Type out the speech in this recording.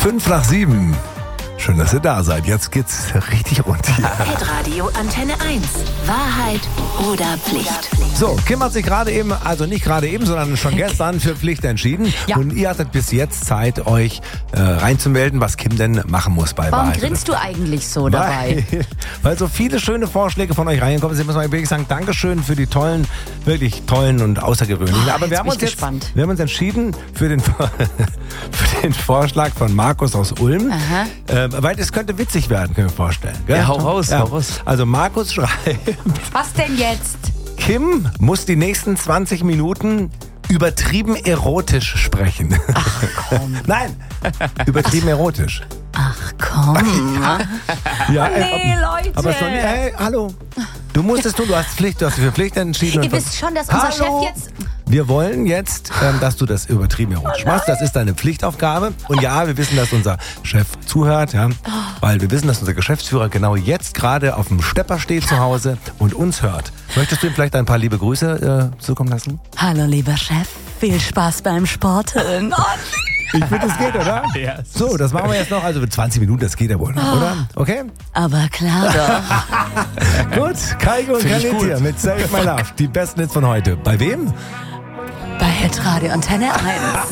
7:05. Schön, dass ihr da seid. Jetzt geht's richtig rund hier. Hitradio Antenne 1. Wahrheit oder Pflicht? So, Kim hat sich gerade eben, also nicht gerade eben, sondern schon gestern für Pflicht entschieden. Ja. Und ihr hattet bis jetzt Zeit, euch reinzumelden, was Kim denn machen muss bei Warum Wahrheit. grinst du eigentlich so dabei? Weil so viele schöne Vorschläge von euch reingekommen sind, muss man wirklich sagen, Dankeschön für die tollen, wirklich tollen und außergewöhnlichen. Aber wir jetzt haben bin uns ich gespannt. wir haben uns entschieden für den, für den Vorschlag von Markus aus Ulm. Weil es könnte witzig werden, können wir vorstellen. Gell? Ja, hau raus, hau raus. Also Markus schreibt, Was denn jetzt? Kim muss die nächsten 20 Minuten übertrieben erotisch sprechen. Ach komm. Nein, übertrieben erotisch. Ach komm. Ja, Nee, Leute. Aber es soll nicht, hey, hallo. Du musst es tun, du hast dich für Pflicht entschieden. Ihr wisst schon, dass unser Hallo. Chef jetzt... Wir wollen jetzt, dass du das übertrieben erotisch machst. Das ist deine Pflichtaufgabe. Und ja, wir wissen, dass unser Chef zuhört, ja, weil wir wissen, dass unser Geschäftsführer genau jetzt gerade auf dem Stepper steht zu Hause und uns hört. Möchtest du ihm vielleicht ein paar liebe Grüße zukommen lassen? Hallo, lieber Chef. Viel Spaß beim Sporteln. Ich finde, das geht, oder? Ja. So, das machen wir jetzt noch. Also 20 Minuten, das geht ja wohl noch, oder? Okay? Aber klar doch. Gut, Kaigo und Find ich Khalid gut. hier mit Save My Love. Die besten Hits von heute. Bei wem? Bei Hitradio Antenne 1.